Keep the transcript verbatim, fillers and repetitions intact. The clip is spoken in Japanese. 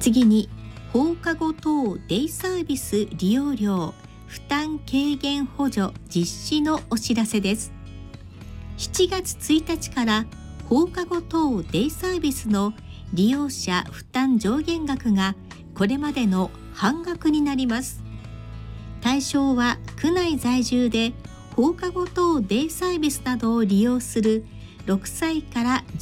次に放課後等デイサービス利用料負担軽減補助実施のお知らせです。しちがつついたちから放課後等デイサービスの利用者負担上限額がこれまでの半額になります。対象は区内在住で放課後等デイサービスなどを利用するろくさいから